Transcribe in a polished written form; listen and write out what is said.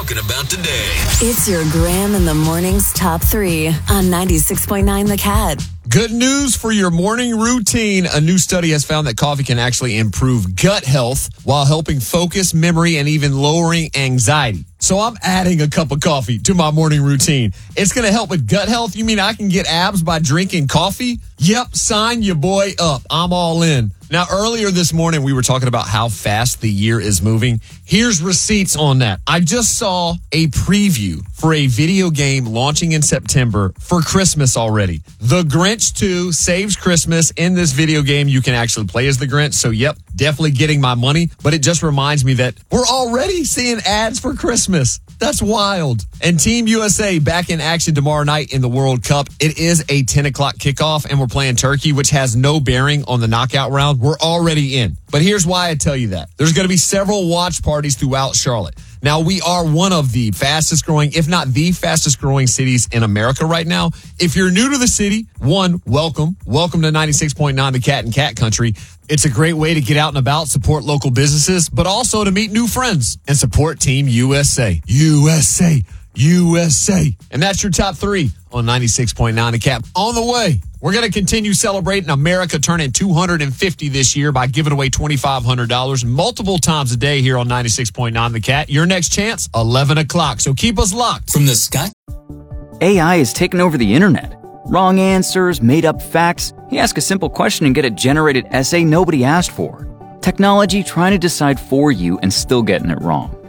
talking about today. It's your Graham in the Morning's Top 3 on 96.9 The Cat. Good news for your morning routine. A new study has found that coffee can actually improve gut health while helping focus, memory, and even lowering anxiety. So I'm adding a cup of coffee to my morning routine. It's going to help with gut health. You mean I can get abs by drinking coffee? Yep, sign your boy up. I'm all in. Now, earlier this morning, we were talking about how fast the year is moving. Here's receipts on that. I just saw a preview for a video game launching in September for Christmas already. The Grinch 2 Saves Christmas. In this video game, you can actually play as the Grinch. So, yep, definitely getting my money. But it just reminds me that we're already seeing ads for Christmas. That's wild. And Team USA back in action tomorrow night in the World Cup. It is a 10 o'clock kickoff, and we're playing Turkey, which has no bearing on the knockout round. We're already in. But here's why I tell you that. There's going to be several watch parties throughout Charlotte. Now, we are one of the fastest growing, if not the fastest growing cities in America right now. If you're new to the city, one, welcome. Welcome to 96.9 The Cat and Cat Country. It's a great way to get out and about, support local businesses, but also to meet new friends and support Team USA. USA. USA. And that's your top 3 on 96.9 The Cat. On the way, we're going to continue celebrating America turning 250 this year by giving away $2,500 multiple times a day here on 96.9 The Cat. Your next chance, 11 o'clock. So keep us locked. From the Scott. AI has taken over the internet. Wrong answers, made up facts. You ask a simple question and get a generated essay nobody asked for. Technology trying to decide for you and still getting it wrong.